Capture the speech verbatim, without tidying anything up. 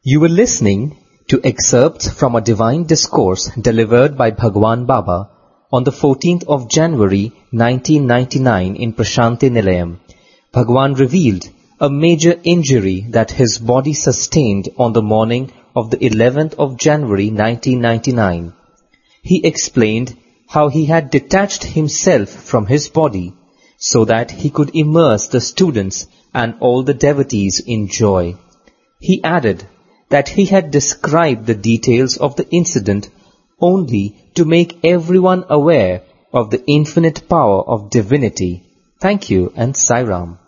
You were listening to excerpts from a divine discourse delivered by Bhagwan Baba on the fourteenth of January nineteen ninety-nine in Prashanti Nilayam. Bhagwan revealed a major injury that his body sustained on the morning of the eleventh of January nineteen ninety-nine. He explained how he had detached himself from his body so that he could immerse the students and all the devotees in joy. He added that he had described the details of the incident only to make everyone aware of the infinite power of divinity. Thank you and Sai Ram.